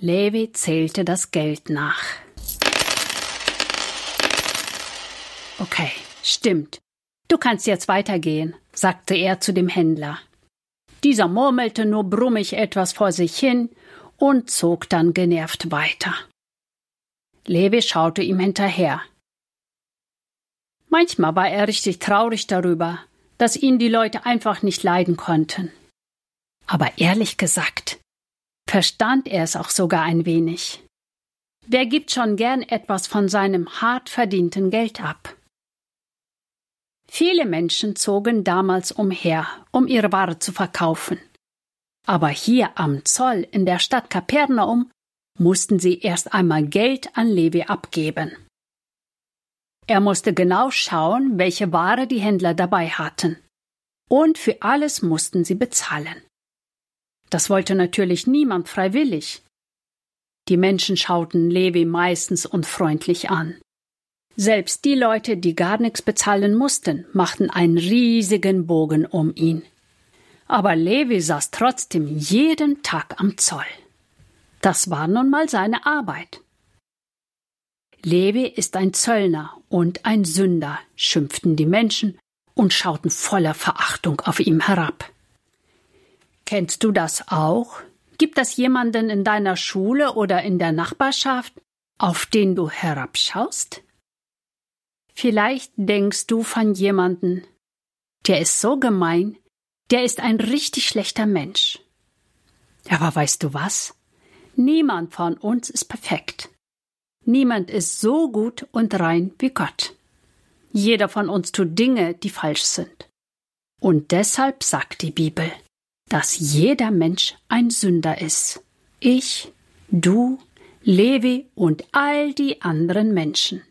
Levi zählte das Geld nach. Okay, stimmt. Du kannst jetzt weitergehen, sagte er zu dem Händler. Dieser murmelte nur brummig etwas vor sich hin und zog dann genervt weiter. Levi schaute ihm hinterher. Manchmal war er richtig traurig darüber, dass ihn die Leute einfach nicht leiden konnten. Aber ehrlich gesagt, verstand er es auch sogar ein wenig. Wer gibt schon gern etwas von seinem hart verdienten Geld ab? Viele Menschen zogen damals umher, um ihre Ware zu verkaufen. Aber hier am Zoll in der Stadt Kapernaum mussten sie erst einmal Geld an Levi abgeben. Er musste genau schauen, welche Ware die Händler dabei hatten. Und für alles mussten sie bezahlen. Das wollte natürlich niemand freiwillig. Die Menschen schauten Levi meistens unfreundlich an. Selbst die Leute, die gar nichts bezahlen mussten, machten einen riesigen Bogen um ihn. Aber Levi saß trotzdem jeden Tag am Zoll. Das war nun mal seine Arbeit. Levi ist ein Zöllner und ein Sünder, schimpften die Menschen und schauten voller Verachtung auf ihn herab. Kennst du das auch? Gibt es jemanden in deiner Schule oder in der Nachbarschaft, auf den du herabschaust? Vielleicht denkst du von jemandem, der ist so gemein, der ist ein richtig schlechter Mensch. Aber weißt du was? Niemand von uns ist perfekt. Niemand ist so gut und rein wie Gott. Jeder von uns tut Dinge, die falsch sind. Und deshalb sagt die Bibel, dass jeder Mensch ein Sünder ist. Ich, du, Levi und all die anderen Menschen.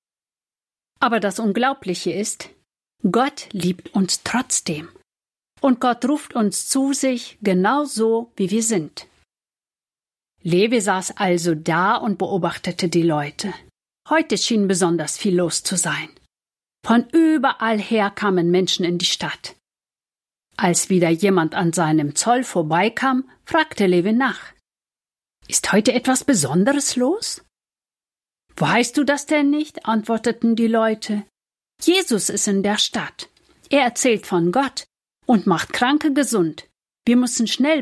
Aber das Unglaubliche ist, Gott liebt uns trotzdem. Und Gott ruft uns zu sich genauso, wie wir sind. Levi saß also da und beobachtete die Leute. Heute schien besonders viel los zu sein. Von überall her kamen Menschen in die Stadt. Als wieder jemand an seinem Zoll vorbeikam, fragte Levi nach. Ist heute etwas Besonderes los? Weißt du das denn nicht? Antworteten die Leute. Jesus ist in der Stadt. Er erzählt von Gott und macht Kranke gesund. Wir müssen schnell